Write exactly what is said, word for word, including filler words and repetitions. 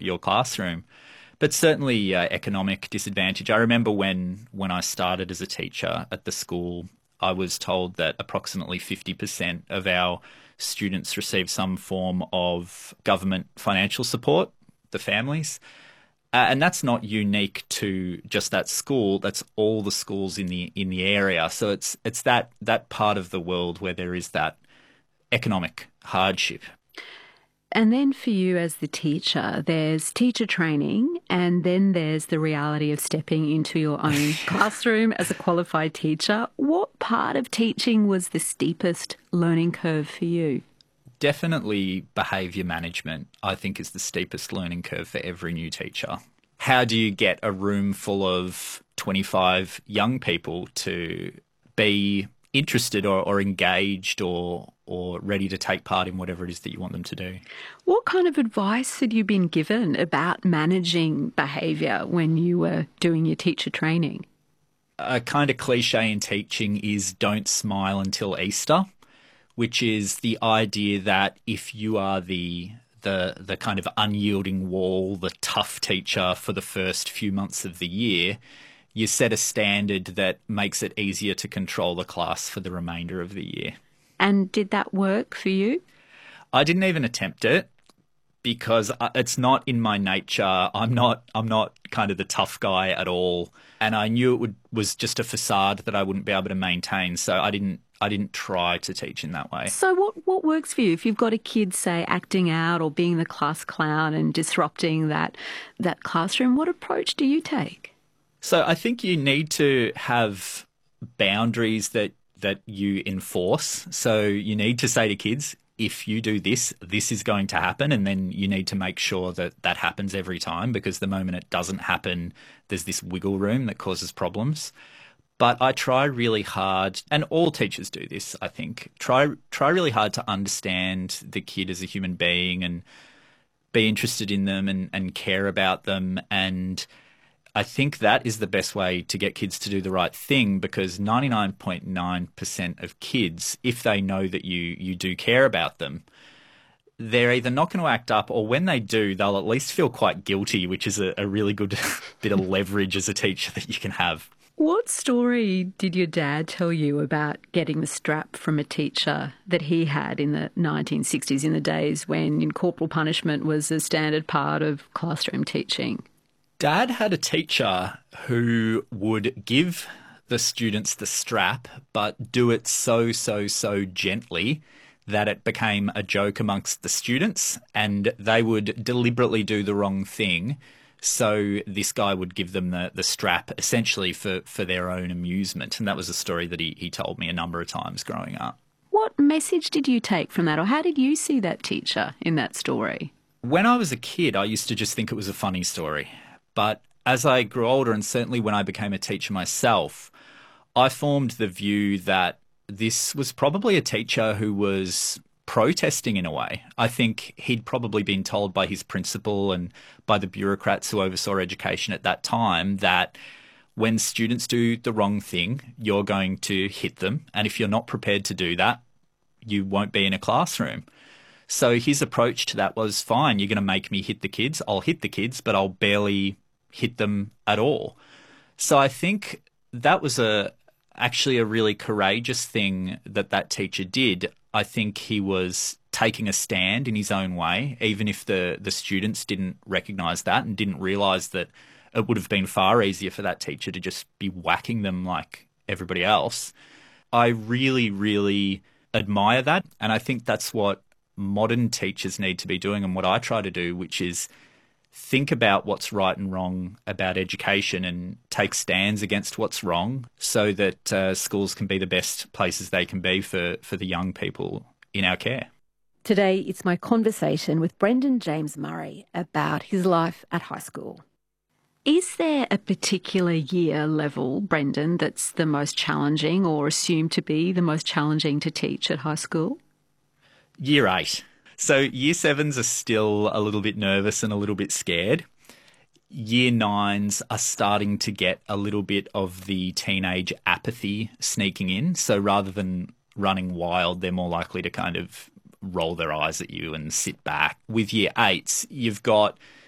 your classroom. But certainly uh, economic disadvantage. I remember when, when I started as a teacher at the school, I was told that approximately fifty percent of our students receive some form of government financial support, the families. Uh, and that's not unique to just that school. That's all the schools in the in the area. So it's it's that that part of the world where there is that economic hardship. And then for you as the teacher, there's teacher training, and then there's the reality of stepping into your own classroom as a qualified teacher. What part of teaching was the steepest learning curve for you? Definitely behaviour management, I think, is the steepest learning curve for every new teacher. How do you get a room full of twenty-five young people to be interested or, or engaged or or ready to take part in whatever it is that you want them to do? What kind of advice had you been given about managing behaviour when you were doing your teacher training? A kind of cliche in teaching is don't smile until Easter, which is the idea that if you are the the the kind of unyielding wall, the tough teacher for the first few months of the year, you set a standard that makes it easier to control the class for the remainder of the year. And did that work for you? I didn't even attempt it because it's not in my nature. I'm not I'm not kind of the tough guy at all. And I knew it would, was just a facade that I wouldn't be able to maintain. So I didn't I didn't try to teach in that way. So what, what works for you? If you've got a kid, say, acting out or being the class clown and disrupting that that classroom, what approach do you take? So I think you need to have boundaries that that you enforce. So you need to say to kids, if you do this, this is going to happen, and then you need to make sure that that happens every time, because the moment it doesn't happen, there's this wiggle room that causes problems. But I try really hard, and all teachers do this, I think, try try really hard to understand the kid as a human being and be interested in them and, and care about them. And I think that is the best way to get kids to do the right thing, because ninety-nine point nine percent of kids, if they know that you you do care about them, they're either not going to act up, or when they do, they'll at least feel quite guilty, which is a, a really good bit of leverage as a teacher that you can have. What story did your dad tell you about getting the strap from a teacher that he had in the nineteen sixties, in the days when corporal punishment was a standard part of classroom teaching? Dad had a teacher who would give the students the strap, but do it so, so, so gently that it became a joke amongst the students, and they would deliberately do the wrong thing. So this guy would give them the, the strap essentially for, for their own amusement. And that was a story that he, he told me a number of times growing up. What message did you take from that, or how did you see that teacher in that story? When I was a kid, I used to just think it was a funny story. But as I grew older, and certainly when I became a teacher myself, I formed the view that this was probably a teacher who was protesting in a way. I think he'd probably been told by his principal and by the bureaucrats who oversaw education at that time that when students do the wrong thing, you're going to hit them. And if you're not prepared to do that, you won't be in a classroom. So his approach to that was, fine, you're going to make me hit the kids. I'll hit the kids, but I'll barely hit them at all. So I think that was a actually a really courageous thing that that teacher did. I think he was taking a stand in his own way, even if the, the students didn't recognise that and didn't realise that it would have been far easier for that teacher to just be whacking them like everybody else. I really, really admire that, and I think that's what modern teachers need to be doing, and what I try to do, which is think about what's right and wrong about education and take stands against what's wrong, so that uh, schools can be the best places they can be for, for the young people in our care. Today, it's my conversation with Brendan James Murray about his life at high school. Is there a particular year level, Brendan, that's the most challenging or assumed to be the most challenging to teach at high school? Year eight. So year sevens are still a little bit nervous and a little bit scared. Year nines are starting to get a little bit of the teenage apathy sneaking in. So rather than running wild, they're more likely to kind of roll their eyes at you and sit back. With year eights, you've got